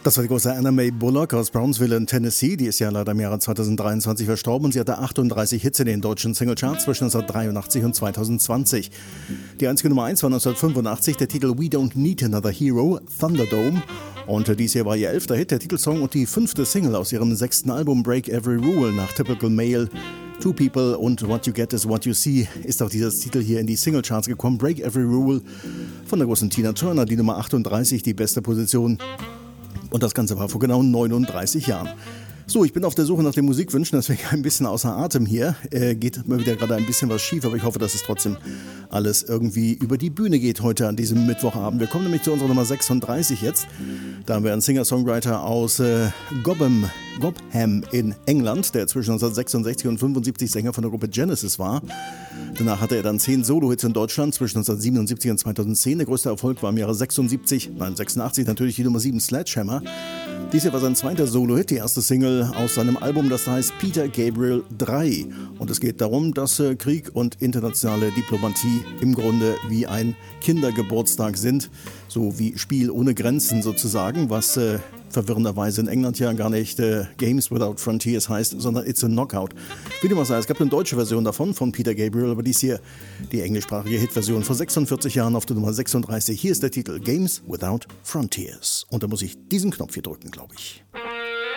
Das war die große Anna Mae Bullock aus Brownsville in Tennessee. Die ist ja leider im Jahre 2023 verstorben und sie hatte 38 Hits in den deutschen Singlecharts zwischen 1983 und 2020. Die einzige Nummer 1 war 1985, der Titel We Don't Need Another Hero, Thunderdome. Und dies hier war ihr 11. Hit, der Titelsong und die 5. Single aus ihrem 6. Album Break Every Rule nach Typical Male. Two People und What You Get Is What You See ist auch dieser Titel hier in die Singlecharts gekommen. Break Every Rule von der großen Tina Turner, die Nummer 38, die beste Position. Und das Ganze war vor genau 39 Jahren. So, ich bin auf der Suche nach den Musikwünschen, deswegen ein bisschen außer Atem hier. Geht mir wieder gerade ein bisschen was schief, aber ich hoffe, dass es trotzdem alles irgendwie über die Bühne geht heute an diesem Mittwochabend. Wir kommen nämlich zu unserer Nummer 36 jetzt. Da haben wir einen Singer-Songwriter aus Cobham in England, der zwischen 1966 und 1975 Sänger von der Gruppe Genesis war. Danach hatte er dann 10 Solo-Hits in Deutschland zwischen 1977 und 2010. Der größte Erfolg war im Jahre 86 natürlich die Nummer 7 Sledgehammer. Dies hier war sein zweiter Solo-Hit, die erste Single aus seinem Album, das heißt Peter Gabriel 3. Und es geht darum, dass Krieg und internationale Diplomatie im Grunde wie ein Kindergeburtstag sind. So wie Spiel ohne Grenzen sozusagen, was verwirrenderweise in England ja gar nicht Games Without Frontiers heißt, sondern It's a Knockout. Wie dem auch sei, es gab eine deutsche Version davon von Peter Gabriel, aber dies hier die englischsprachige Hitversion vor 46 Jahren auf der Nummer 36. Hier ist der Titel Games Without Frontiers. Und da muss ich diesen Knopf hier drücken, glaube ich.